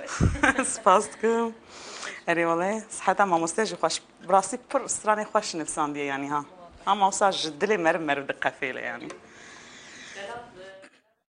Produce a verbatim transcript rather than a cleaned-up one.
سپاس دکم اری والله صحتا ما مستجی خوش براسی پر استرانی خوش نفسان دی یعنی ها هم اوساج دلی مرم مرد قفیله یعنی